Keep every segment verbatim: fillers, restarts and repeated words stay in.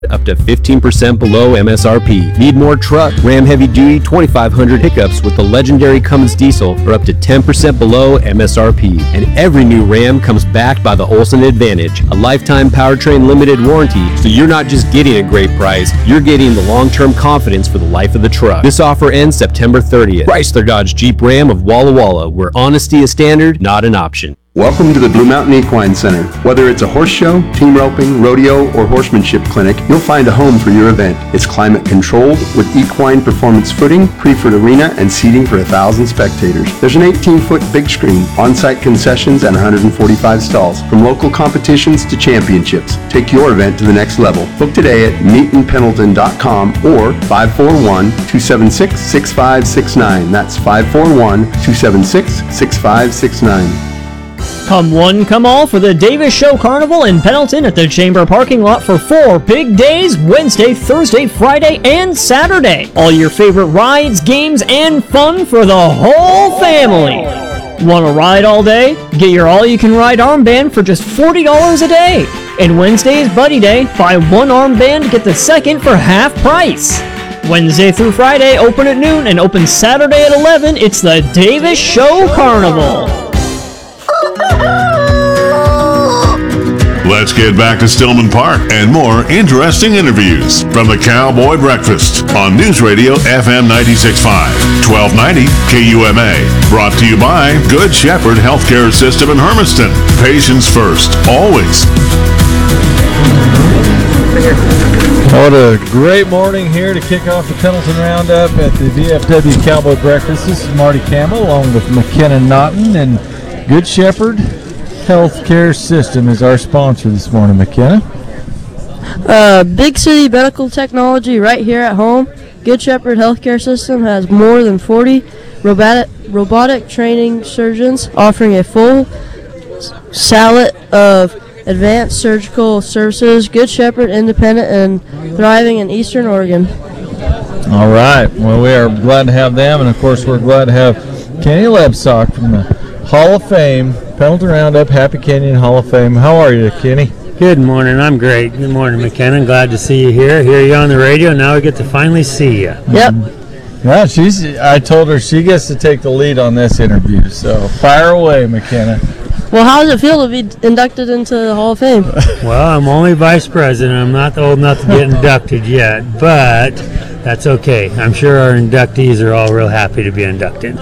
up to fifteen percent below M S R P. Need more truck? Ram Heavy Duty twenty-five hundred pickups with the legendary Cummins diesel are up to ten percent below M S R P. And every new Ram comes backed by the Olson Advantage, a lifetime powertrain limited warranty, so you're not just getting a great price, you're getting the long-term confidence for the life of the truck. This offer ends September thirtieth. Chrysler Dodge Jeep Ram of Walla Walla, where honesty is standard, not an option. Welcome to the Blue Mountain Equine Center. Whether it's a horse show, team roping, rodeo, or horsemanship clinic, you'll find a home for your event. It's climate controlled with equine performance footing, Preferred arena, and seating for a thousand spectators. There's an eighteen-foot big screen, on-site concessions, and one hundred forty-five stalls. From local competitions to championships, take your event to the next level. Book today at meetin pendleton dot com or five four one, two seven six, six five six nine. That's five four one, two seven six, six five six nine. Come one, come all for the Davis Show Carnival in Pendleton at the Chamber parking lot for four big days, Wednesday, Thursday, Friday, and Saturday. All your favorite rides, games, and fun for the whole family. Want to ride all day? Get your all-you-can-ride armband for just forty dollars a day. And Wednesday is Buddy Day. Buy one armband, get the second for half price. Wednesday through Friday, open at noon, and open Saturday at eleven. It's the Davis Show Carnival. Let's get back to Stillman Park and more interesting interviews from the Cowboy Breakfast on News Radio F M ninety-six point five, twelve ninety K U M A. Brought to you by Good Shepherd Healthcare System in Hermiston. Patients first, always. What a great morning here to kick off the Pendleton Roundup at the V F W Cowboy Breakfast. This is Marty Campbell along with McKenna Naughton, and Good Shepherd Healthcare System is our sponsor this morning. McKenna? Uh, Big City Medical Technology right here at home. Good Shepherd Healthcare System has more than forty robotic, robotic training surgeons offering a full salad of advanced surgical services. Good Shepherd, independent and thriving in Eastern Oregon. All right. Well, we are glad to have them, and of course we're glad to have Kenny Lebsock from the Hall of Fame, Pendleton Roundup, Happy Canyon Hall of Fame. How are you, Kenny? Good morning. I'm great. Good morning, McKenna. Glad to see you here. Hear you on the radio. Now we get to finally see you. Yep. Yeah, she's. I told her she gets to take the lead on this interview. So fire away, McKenna. Well, how does it feel to be inducted into the Hall of Fame? Well, I'm only vice president. I'm not old enough to get inducted yet, but that's okay. I'm sure our inductees are all real happy to be inducted.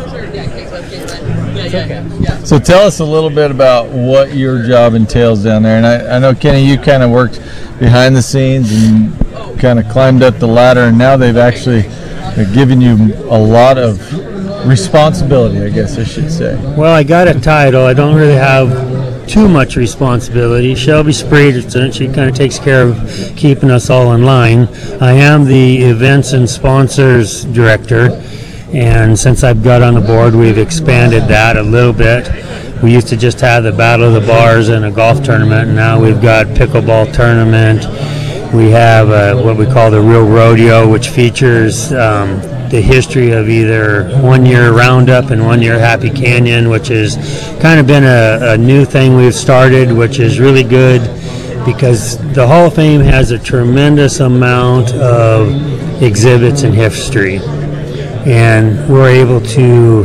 So tell us a little bit about what your job entails down there. And I, I know, Kenny, you kind of worked behind the scenes and kind of climbed up the ladder, and now they've actually given you a lot of responsibility, I guess I should say. Well, I got a title. I don't really have too much responsibility. Shelby Spreederson, she kind of takes care of keeping us all in line. I am the events and sponsors director. And since I've got on the board, we've expanded that a little bit. We used to just have the Battle of the Bars and a golf tournament, and now we've got pickleball tournament. We have uh, what we call the Real Rodeo, which features um, the history of either one year Roundup and one year Happy Canyon, which has kind of been a, a new thing we've started, which is really good because the Hall of Fame has a tremendous amount of exhibits and history. And we're able to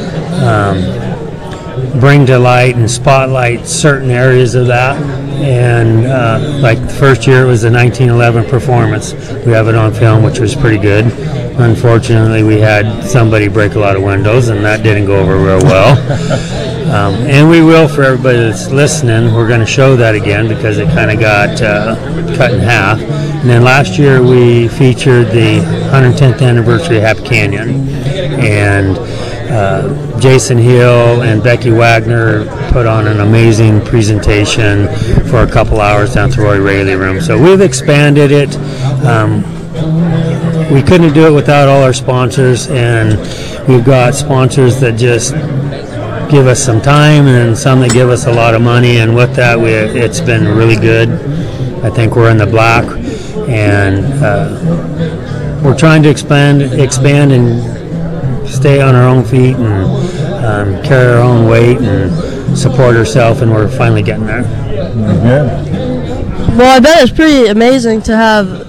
um, bring to light and spotlight certain areas of that. And uh, like the first year, it was the nineteen eleven performance. We have it on film, which was pretty good. Unfortunately, we had somebody break a lot of windows, and that didn't go over real well. Um, and we will, for everybody that's listening, we're going to show that again because it kind of got uh, cut in half. And then last year we featured the one hundred tenth anniversary of Happy Canyon. And uh, Jason Hill and Becky Wagner put on an amazing presentation for a couple hours down at the Roy Raley Room. So we've expanded it. Um, we couldn't do it without all our sponsors, and we've got sponsors that just give us some time and some that give us a lot of money, and with that we, it's been really good. I think we're in the black, and uh, we're trying to expand expand and stay on our own feet and um, carry our own weight and support ourselves, and we're finally getting there. Okay. Well, I bet it's pretty amazing to have